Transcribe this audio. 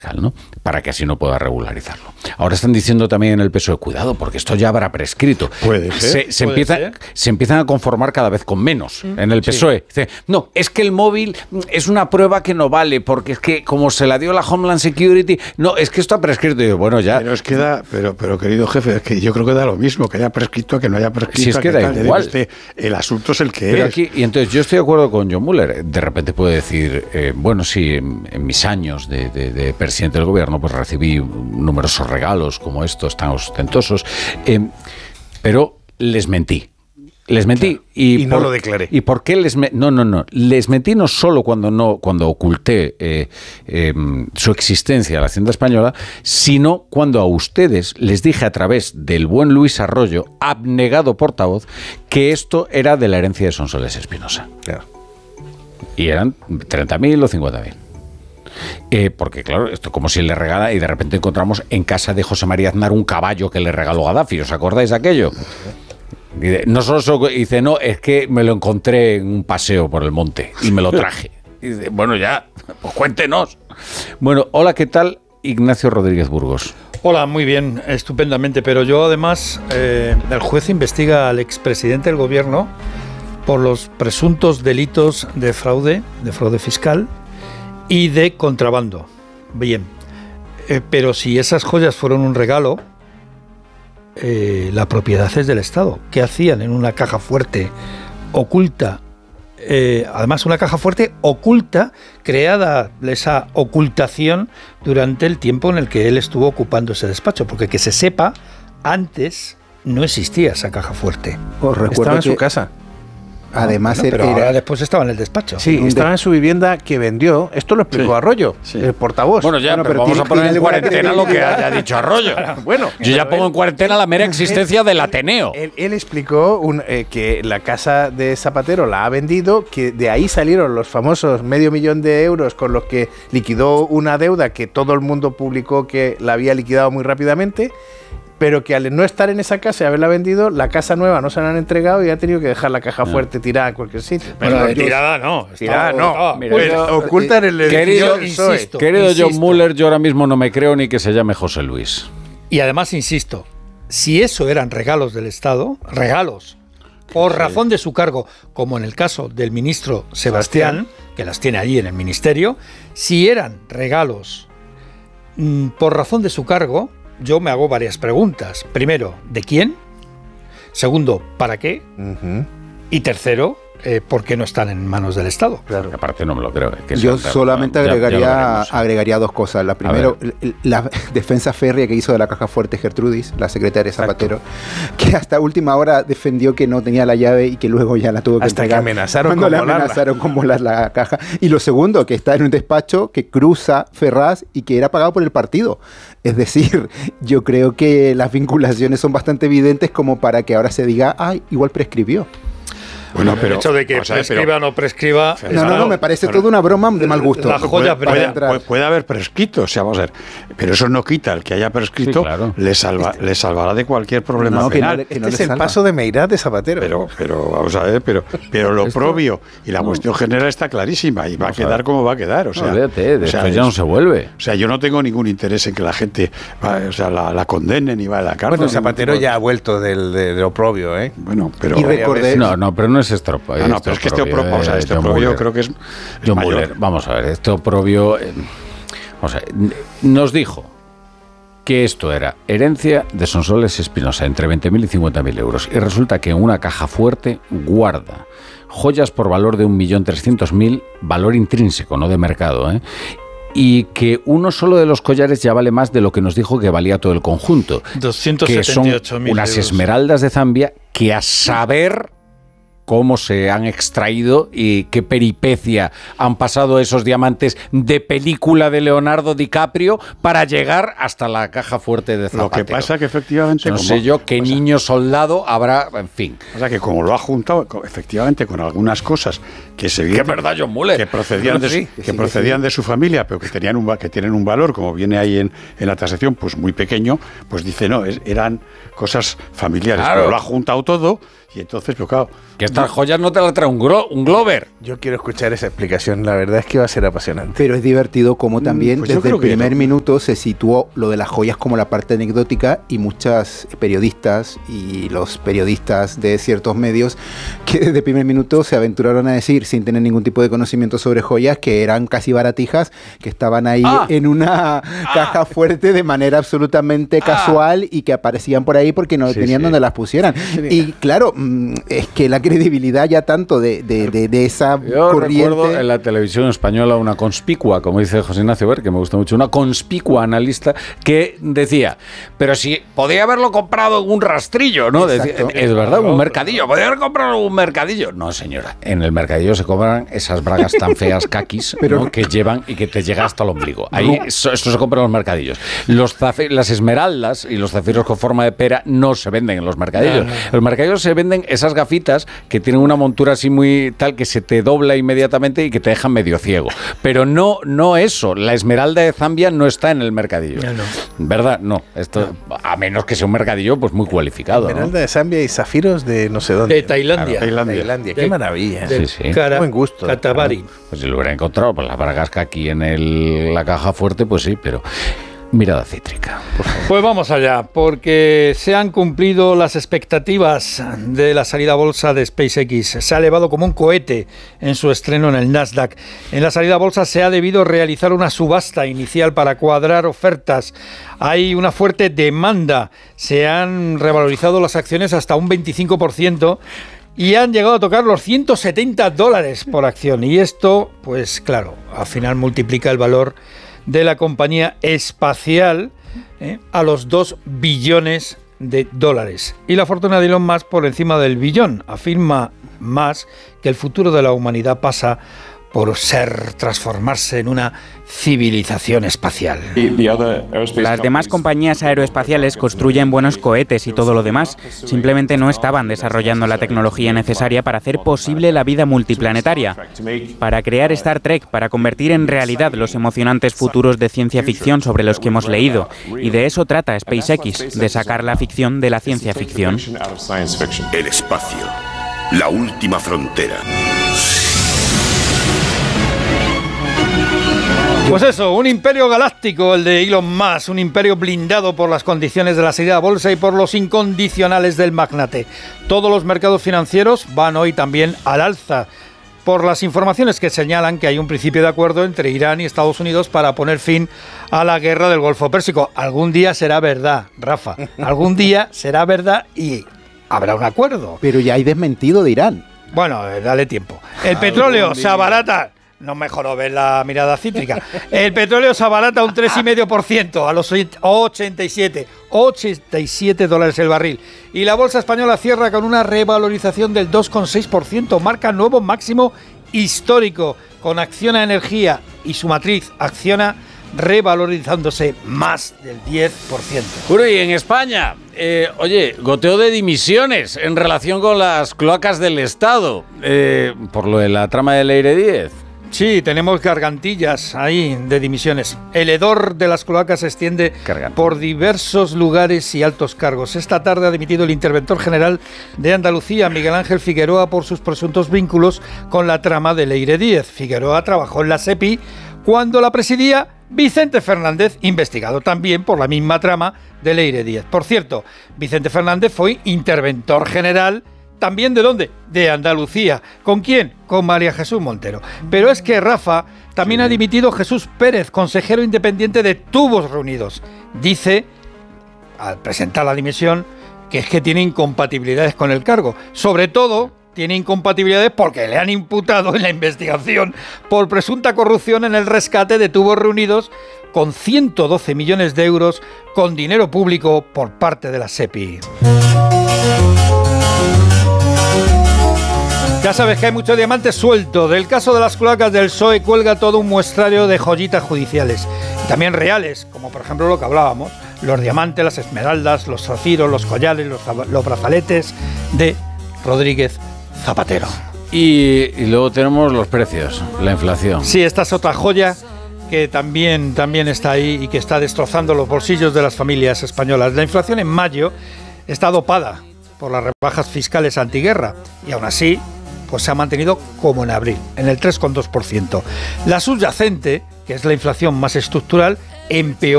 ¿no? Para que así no pueda regularizarlo. Ahora están diciendo también en el PSOE, cuidado, porque esto ya habrá prescrito. Puede ser. Se empiezan a conformar cada vez con menos en el PSOE. Dice, no, es que el móvil es una prueba que no vale, porque es que como se la dio la Homeland Security, no, es que esto ha prescrito. Y digo, bueno, ya. Pero querido jefe, es que yo creo que da lo mismo, que haya prescrito, que no haya prescrito. Si es que da igual. El asunto es el que pero es. Aquí, y entonces yo estoy de acuerdo con John Muller. De repente puede decir, bueno, sí, en mis años de presidente del gobierno, pues recibí numerosos regalos como estos tan ostentosos, pero les mentí. Les mentí. Claro, y no lo declaré. ¿Y por qué les mentí? No. Les mentí no solo cuando oculté su existencia a la Hacienda Española, sino cuando a ustedes les dije a través del buen Luis Arroyo, abnegado portavoz, que esto era de la herencia de Sonsoles Espinosa. Claro. Y eran 30.000 o 50.000. Porque claro, esto como si le regala y de repente encontramos en casa de José María Aznar un caballo que le regaló Gaddafi. ¿Os acordáis de aquello? No solo dice, no, es que me lo encontré en un paseo por el monte y me lo traje. Y dice, bueno, ya, pues cuéntenos. Bueno, hola, ¿qué tal? Ignacio Rodríguez Burgos. Hola, muy bien, estupendamente. Pero yo además, el juez investiga al expresidente del gobierno por los presuntos delitos de fraude fiscal y de contrabando. Bien, pero si esas joyas fueron un regalo, la propiedad es del Estado. ¿Qué hacían en una caja fuerte oculta? Además, una caja fuerte oculta, creada esa ocultación durante el tiempo en el que él estuvo ocupando ese despacho, porque que se sepa, antes no existía esa caja fuerte. Estaba en su casa. Además, pero ahora después estaba en el despacho. Sí, estaba en su vivienda que vendió. Esto lo explicó Arroyo, el portavoz. Bueno, ya, pero vamos a poner en cuarentena lo que haya dicho Arroyo. Bueno, yo ya pongo en cuarentena la mera existencia del Ateneo. Él explicó que la casa de Zapatero la ha vendido, que de ahí salieron los famosos $500.000 de euros con los que liquidó una deuda que todo el mundo publicó que la había liquidado muy rápidamente, pero que al no estar en esa casa y haberla vendido, la casa nueva no se la han entregado y ha tenido que dejar la caja fuerte tirada en cualquier sitio. Bueno, tirada no. Tirada no. Oculta en el edificio. Querido John Muller, yo ahora mismo no me creo ni que se llame José Luis. Y además, insisto, si eso eran regalos del Estado, regalos, por razón de su cargo, como en el caso del ministro Sebastián, que las tiene allí en el ministerio, si eran regalos por razón de su cargo, yo me hago varias preguntas. Primero, ¿de quién? Segundo, ¿para qué? Y tercero, ¿por qué no están en manos del Estado? Claro. Aparte no me lo creo. Yo solamente agregaría dos cosas. La primera, la defensa férrea que hizo de la caja fuerte Gertrudis, la secretaria Zapatero, que hasta última hora defendió que no tenía la llave y que luego ya la tuvo que entregar. Hasta que amenazaron con volar la caja. Y lo segundo, que está en un despacho que cruza Ferraz y que era pagado por el partido. Es decir, yo creo que las vinculaciones son bastante evidentes como para que ahora se diga, igual prescribió. Bueno, pero el hecho de que prescriba o no prescriba... No, me parece toda una broma de mal gusto. La joya puede haber prescrito, o sea, vamos a ver, pero eso no quita el que haya prescrito, le salvará de cualquier problema penal. Este es el paso de Meirás de Zapatero. Pero vamos a ver, pero lo propio y la cuestión general está clarísima y va a quedar como va a quedar. O sea, esto ya no se vuelve. O sea, yo no tengo ningún interés en que la gente la condenen y vaya a la cárcel. Bueno, Zapatero ya ha vuelto de lo propio, ¿eh? Bueno, pero... Y recordé... No, pero no es estropo. No, pero es que este oprobio creo que es John mayor. Muller, vamos a ver, este oprobio nos dijo que esto era herencia de Sonsoles Espinosa, entre 20.000 y 50.000 euros. Y resulta que en una caja fuerte guarda joyas por valor de 1.300.000, valor intrínseco, no de mercado, y que uno solo de los collares ya vale más de lo que nos dijo que valía todo el conjunto. 278.000 que son unas euros. Esmeraldas de Zambia que a saber cómo se han extraído y qué peripecia han pasado esos diamantes de película de Leonardo DiCaprio para llegar hasta la caja fuerte de Zapatero. Lo que pasa que efectivamente... No sé yo qué niño soldado habrá, en fin. O sea, que como lo ha juntado efectivamente con algunas cosas que se ¿Qué verdad, John Muller? Que procedían de su familia, pero que tienen un valor, como viene ahí en la tasación, pues muy pequeño, pues dice, no, eran cosas familiares. Claro. Pero lo ha juntado todo y entonces, pues claro... Que está estas joyas no te las trae un Glover. Yo quiero escuchar esa explicación, la verdad es que va a ser apasionante. Pero es divertido como también pues desde el primer minuto se situó lo de las joyas como la parte anecdótica, y muchas periodistas y los periodistas de ciertos medios que desde el primer minuto se aventuraron a decir, sin tener ningún tipo de conocimiento sobre joyas, que eran casi baratijas, que estaban ahí en una caja fuerte de manera absolutamente casual y que aparecían por ahí porque no tenían donde las pusieran. Y claro, es que la credibilidad ya tanto de esa Yo corriente... recuerdo en la televisión española una conspicua, como dice José Ignacio Ver, que me gusta mucho, una conspicua analista que decía, pero si podía haberlo comprado en un rastrillo, ¿no? Decía, es verdad, un mercadillo, podía haber comprado en un mercadillo. No, señora, en el mercadillo se compran esas bragas tan feas caquis, ¿no? Que llevan y que te llega hasta el ombligo. Ahí esto se compra en los mercadillos. Las esmeraldas y los zafiros con forma de pera no se venden en los mercadillos. En los mercadillos se venden esas gafitas que tienen una montura así muy tal que se te dobla inmediatamente y que te dejan medio ciego. Pero no eso. La esmeralda de Zambia no está en el mercadillo. No. ¿Verdad? No. Esto, a menos que sea un mercadillo pues muy cualificado. Esmeralda de Zambia y zafiros de no sé dónde. De Tailandia. Claro, Tailandia. Qué maravilla. Buen gusto. Katabari. Pues si lo hubiera encontrado, pues la bragasca aquí en la caja fuerte, pues sí, pero... Mirada cítrica. Pues vamos allá, porque se han cumplido las expectativas de la salida a bolsa de SpaceX. Se ha elevado como un cohete en su estreno en el Nasdaq. En la salida a bolsa se ha debido realizar una subasta inicial para cuadrar ofertas. Hay una fuerte demanda. Se han revalorizado las acciones hasta un 25%. Y han llegado a tocar los $170 por acción. Y esto, pues claro, al final multiplica el valor de la compañía espacial a los 2 billones de dólares. Y la fortuna de Elon Musk por encima del billón. Afirma Musk que el futuro de la humanidad pasa por transformarse en una civilización espacial. Las demás compañías aeroespaciales construyen buenos cohetes y todo lo demás. Simplemente no estaban desarrollando la tecnología necesaria para hacer posible la vida multiplanetaria, para crear Star Trek, para convertir en realidad los emocionantes futuros de ciencia ficción sobre los que hemos leído. Y de eso trata SpaceX, de sacar la ficción de la ciencia ficción. El espacio, la última frontera. Pues eso, un imperio galáctico, el de Elon Musk, un imperio blindado por las condiciones de la salida a bolsa y por los incondicionales del magnate. Todos los mercados financieros van hoy también al alza, por las informaciones que señalan que hay un principio de acuerdo entre Irán y Estados Unidos para poner fin a la guerra del Golfo Pérsico. Algún día será verdad, Rafa, algún día será verdad y habrá un acuerdo. Pero ya hay desmentido de Irán. Bueno, dale tiempo. El petróleo se abarata. No mejoró ver la mirada cítrica. El petróleo se abarata un 3,5% a los $87 el barril. Y la bolsa española cierra con una revalorización del 2,6%. Marca nuevo máximo histórico, con Acciona Energía y su matriz Acciona revalorizándose más del 10%. Bueno, y en España, goteo de dimisiones en relación con las cloacas del Estado, por lo de la trama de Leire Díez. Sí, tenemos gargantillas ahí de dimisiones. El hedor de las cloacas se extiende por diversos lugares y altos cargos. Esta tarde ha dimitido el interventor general de Andalucía, Miguel Ángel Figueroa, por sus presuntos vínculos con la trama de Leire Díez. Figueroa trabajó en la SEPI cuando la presidía Vicente Fernández, investigado también por la misma trama de Leire Díez. Por cierto, Vicente Fernández fue interventor general ¿también de dónde? De Andalucía. ¿Con quién? Con María Jesús Montero. Pero es que, Rafa, también ha dimitido Jesús Pérez, consejero independiente de Tubos Reunidos. Dice, al presentar la dimisión, que es que tiene incompatibilidades con el cargo. Sobre todo, tiene incompatibilidades porque le han imputado en la investigación por presunta corrupción en el rescate de Tubos Reunidos con 112 millones de euros con dinero público por parte de la SEPI. Ya sabes que hay mucho diamante suelto. Del caso de las cloacas del PSOE cuelga todo un muestrario de joyitas judiciales. Y también reales, como por ejemplo lo que hablábamos, los diamantes, las esmeraldas, los zafiros, los collares, los brazaletes de Rodríguez Zapatero. Y luego tenemos los precios, la inflación. Sí, esta es otra joya que también está ahí y que está destrozando los bolsillos de las familias españolas. La inflación en mayo está dopada por las rebajas fiscales antiguerra y aún así pues se ha mantenido como en abril, en el 3,2%. La subyacente, que es la inflación más estructural, empeoró